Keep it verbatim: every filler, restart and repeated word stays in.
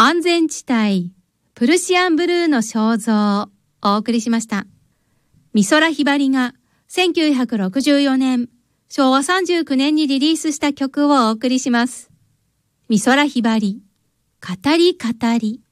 安全地帯、プルシアンブルーの肖像をお送りしました。美空ひばりがせんきゅうひゃくろくじゅうよねん、しょうわさんじゅうきゅうねんにリリースした曲をお送りします。美空ひばり、語り語り。